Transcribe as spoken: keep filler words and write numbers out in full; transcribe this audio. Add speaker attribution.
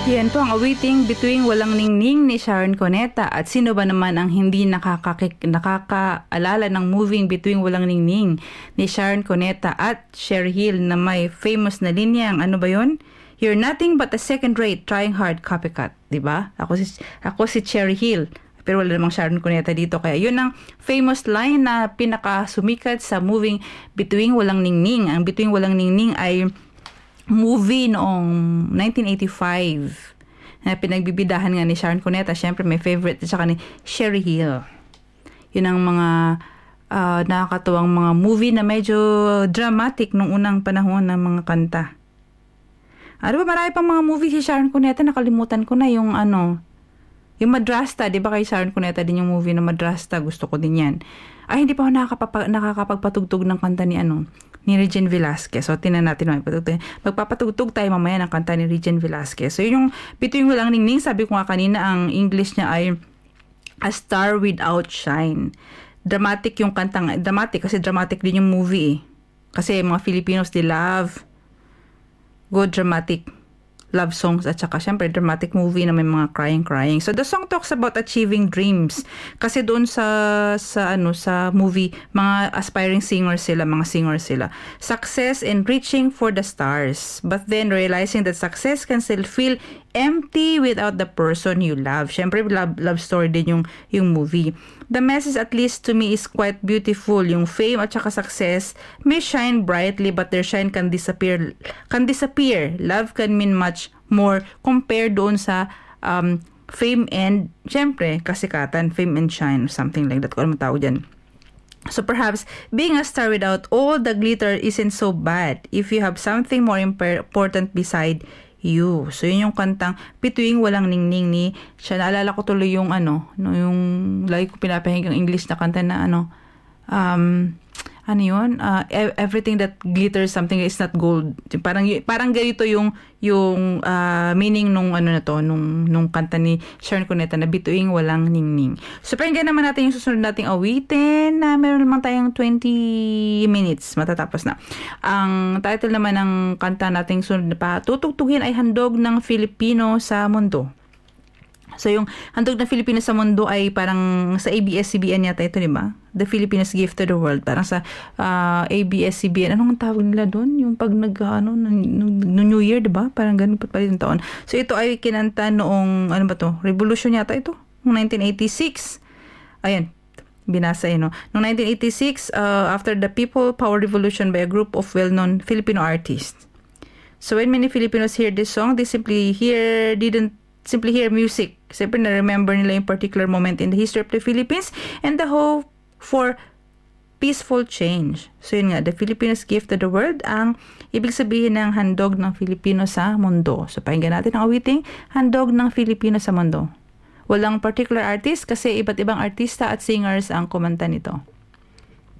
Speaker 1: Yan po ang awiting Bituing Walang Ningning ni Sharon Cuneta. At sino ba naman ang hindi nakakakik, nakakaalala ng moving Bituing Walang Ningning ni Sharon Cuneta at Cher Hill na may famous na linyang, ano ba yun? You're nothing but a second-rate, trying hard copycat. Diba? Ako si, ako si Cher Hill. Pero wala namang Sharon Cuneta dito. Kaya yun ang famous line na pinakasumikat sa moving Bituing Walang Ningning. Ang Bituing Walang Ningning ay movie noong nineteen eighty-five na pinagbibidahan nga ni Sharon Cuneta. Siyempre may favorite at saka ni Cher Hill. Yun ang mga uh, nakakatuwang mga movie na medyo dramatic nung unang panahon ng mga kanta. Ano ba, marami pang mga movie si Sharon Cuneta, nakalimutan ko na yung ano, yung Madrasta, di ba kay Sharon Cuneta din yung movie na Madrasta, gusto ko din yan. Ay, hindi pa ako nakakapag, nakakapagpatugtog ng kanta ni ano, ni Regine Velasquez. So, tinan natin magpapatugtog. Magpapatugtog tayo mamaya ng kanta ni Regine Velasquez. So, yun yung Bituing Walang Ningning, sabi ko nga kanina, ang English niya ay A Star Without Shine. Dramatic yung kantang, dramatic kasi dramatic din yung movie eh. Kasi mga Filipinos, they love good dramatic love songs at saka syempre dramatic movie na may mga crying crying. So the song talks about achieving dreams. Kasi doon sa sa ano sa movie, mga aspiring singers sila, mga singers sila. Success and reaching for the stars. But then realizing that success can still feel empty without the person you love. Syempre love love story din yung yung movie. The message, at least to me, is quite beautiful. Yung fame at saka success may shine brightly, but their shine can disappear. Can disappear. Love can mean much more compared doon sa um, fame and, syempre, kasikatan, fame and shine, or something like that. Kung ano tawag dyan. So perhaps being a star without all the glitter isn't so bad if you have something more imp- important beside you. So yun yung kantang Bituing Walang Ningning ni siya. Naalala ko tuloy yung ano, no, yung lagi ko pinapahinggang English na kanta na ano, um, ano yun? Uh, everything that glitters something is not gold. Parang parang ganito yung yung uh, meaning nung ano na to, nung nung kanta ni Sharon Cuneta na Bituing Walang Ningning. So pakinggan naman natin yung susunod nating awitin na meron naman tayong twenty minutes matatapos na. Ang title naman ng kanta nating sunod na pa tutugtugin ay Handog ng Filipino sa Mundo. So yung Handog ng Filipino sa Mundo ay parang sa A B S C B N yata ito, di ba? The Philippines Gift to the World. Parang sa uh, A B S C B N. Anong tawag nila doon? Yung pag nag, ano, no, no New Year, di ba? Parang ganun pa pala yung taon. So ito ay kinanta noong, ano ba to? Revolution yata ito? Noong nineteen eighty-six. Ayan. Binasa eh, no? Noong nineteen eighty-six, uh, after the People Power Revolution by a group of well-known Filipino artists. So when many Filipinos hear this song, they simply hear, didn't simply hear music. Siyempre na-remember nila yung particular moment in the history of the Philippines and the hope for peaceful change. So yun nga, the Filipinos Gift to the World, ang ibig sabihin ng Handog ng Filipino sa Mundo. So pakinggan natin ang awiting Handog ng Filipino sa Mundo. Walang particular artist kasi iba't ibang artista at singers ang kumanta nito.